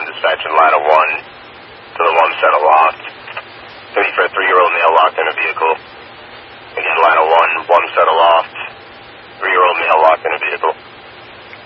dispatch in line of 1 to the 1 center loft. Looking for a 3-year-old male locked in a vehicle.